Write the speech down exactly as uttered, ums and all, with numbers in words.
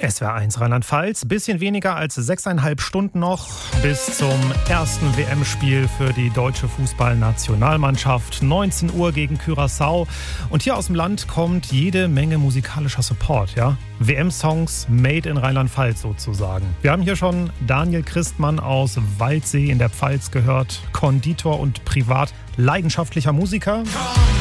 S W R eins Rheinland-Pfalz, bisschen weniger als sechseinhalb Stunden noch bis zum ersten W M-Spiel für die deutsche Fußballnationalmannschaft. neunzehn Uhr gegen Curaçao. Und hier aus dem Land kommt jede Menge musikalischer Support, ja? W M-Songs made in Rheinland-Pfalz sozusagen. Wir haben hier schon Daniel Christmann aus Waldsee in der Pfalz gehört, Konditor und privat leidenschaftlicher Musiker.